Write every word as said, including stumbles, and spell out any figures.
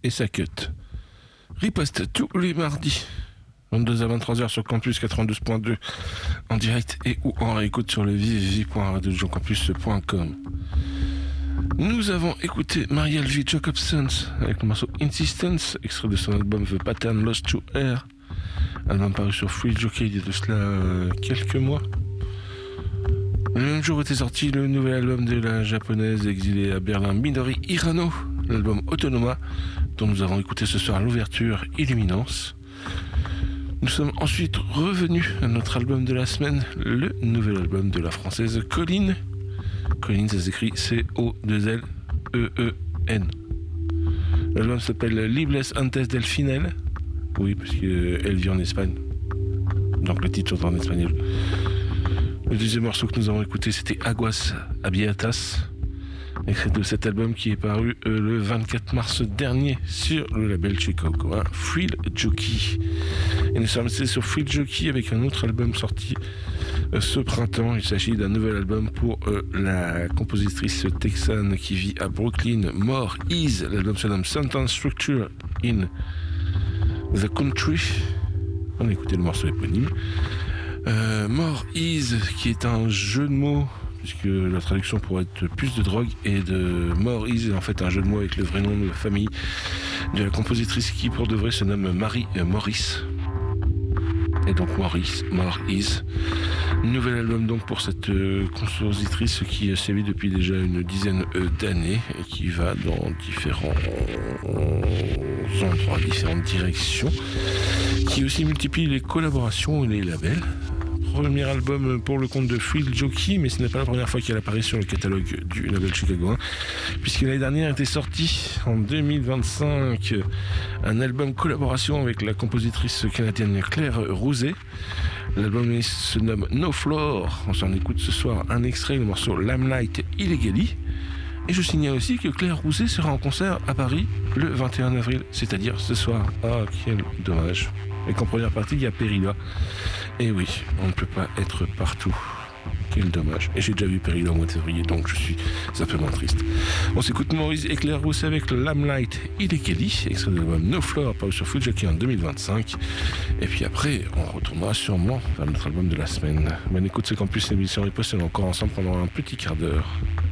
et sa cut. Riposte tous les mardis, vingt-deux à vingt-trois heures sur Campus quatre-vingt-douze point deux, en direct et ou en réécoute sur le www point radio campus point com. Nous avons écouté Marielle V. Jacobson avec le morceau Insistence, extrait de son album The Pattern Lost to Air, album paru sur Free Jockey il y a de cela euh, quelques mois. Le même jour était sorti le nouvel album de la japonaise exilée à Berlin Midori Hirano, l'album Autonoma, dont nous avons écouté ce soir l'ouverture Illuminance. Nous sommes ensuite revenus à notre album de la semaine, le nouvel album de la française Colline. Colline, ça s'écrit C O deux L E E N. L'album s'appelle Libres Antes del Final. Oui, parce qu'elle vit en Espagne. Donc le titre est en espagnol. Le deuxième morceau que nous avons écouté, c'était Aguas Abiertas, extrait de cet album qui est paru euh, le vingt-quatre mars dernier sur le label chicagoen Free Jockey. Et nous sommes restés sur Free Jockey avec un autre album sorti euh, ce printemps. Il s'agit d'un nouvel album pour euh, la compositrice texane qui vit à Brooklyn, More Is. L'album se nomme Sentence Structure in the Country. On a écouté le morceau éponyme. Euh, More Is, qui est un jeu de mots, puisque la traduction pourrait être plus de drogue, et de More Is est en fait un jeu de mots avec le vrai nom de famille de la compositrice qui pour de vrai se nomme Marie Morris. Et donc Maurice, More Is. Nouvel album donc pour cette euh, compositrice qui a sévi depuis déjà une dizaine euh, d'années et qui va dans différents endroits, différentes directions, qui aussi multiplie les collaborations et les labels. Premier album pour le compte de Free Jockey, mais ce n'est pas la première fois qu'elle apparaît sur le catalogue du label chicagoen, puisque l'année dernière était sorti en deux mille vingt-cinq un album collaboration avec la compositrice canadienne Claire Rousset. L'album se nomme No Floor. On s'en écoute ce soir un extrait, le morceau Lamplight Illegally. Et je signale aussi que Claire Rousset sera en concert à Paris le vingt et un avril, c'est-à-dire ce soir. Ah, quel dommage. Et qu'en première partie, il y a Perilla. Et oui, on ne peut pas être partout. Quel dommage. Et j'ai déjà vu Perilla au mois de février, donc je suis simplement triste. On s'écoute Maurice et Claire Rousset avec le Lamplight Illegally, extrait de l'album No Floor, paru sur Free Jockey en deux mille vingt-cinq. Et puis après, on retournera sûrement vers notre album de la semaine. Bonne écoute, c'est Campus, l'émission Riposte, on est encore ensemble pendant un petit quart d'heure.